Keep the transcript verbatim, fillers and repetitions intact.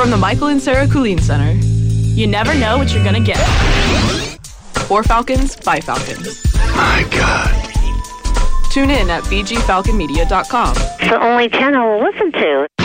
From the Michael and Sarah Kulin Center, you never know what you're gonna get. For Falcons, by Falcons. My God. Tune in at b g falcon media dot com. It's the only channel we'll listen to.